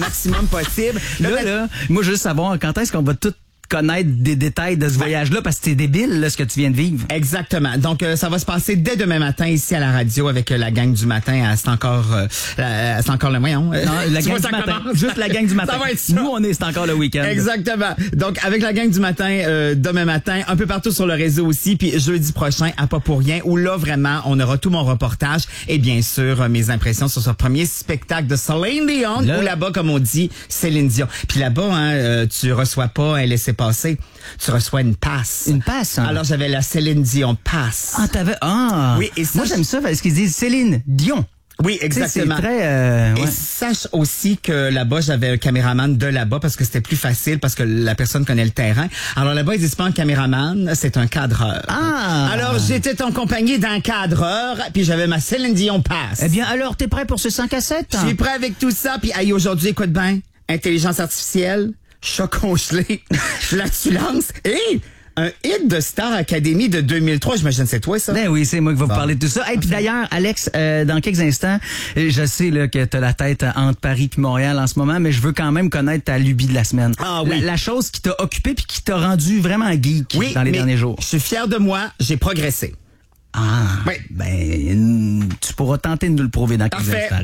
maximum possible. Là, moi, je veux savoir quand est-ce qu'on va tout connaître des détails de ce voyage-là, parce que c'est débile, là, ce que tu viens de vivre. Exactement. Donc, ça va se passer dès demain matin ici à la radio avec la gang du matin. C'est encore le moyen. Non, la gang du matin. Juste la gang du matin. Ça va être ça. Nous, c'est encore le week-end. Exactement. Donc, avec la gang du matin, demain matin, un peu partout sur le réseau aussi, puis jeudi prochain, à Pas pour rien, où là, vraiment, on aura tout mon reportage et bien sûr, mes impressions sur ce premier spectacle de Céline Dion, ou là-bas, comme on dit, Céline Dion. Puis là-bas, tu reçois pas un laissez-passer, tu reçois une passe. Une passe? Hein? Alors, j'avais la Céline Dion passe. Ah, t'avais... Ah! Oui, et ça, moi, j'aime ça parce qu'ils disent Céline Dion. Oui, exactement. C'est très... Et sache aussi que là-bas, j'avais un caméraman de là-bas parce que c'était plus facile, parce que la personne connaît le terrain. Alors là-bas, ils disent pas un caméraman, c'est un cadreur. Ah! Alors, j'étais en compagnie d'un cadreur, puis j'avais ma Céline Dion passe. Eh bien, alors, t'es prêt pour ce 5 à 7? Je suis prêt avec tout ça, puis hey, aujourd'hui, écoute bien, intelligence artificielle, chat congelé, flatulence, et un hit de Star Academy de 2003. J'imagine c'est toi, ça? Ben oui, c'est moi qui vais vous parler de tout ça. Et puis d'ailleurs, Alex, dans quelques instants, je sais là que t'as la tête entre Paris et Montréal en ce moment, mais je veux quand même connaître ta lubie de la semaine. Ah oui. La chose qui t'a occupé puis qui t'a rendu vraiment geek dans les derniers jours. Je suis fier de moi, j'ai progressé. Ah, oui. Ben, tu pourras tenter de nous le prouver dans quelques instants.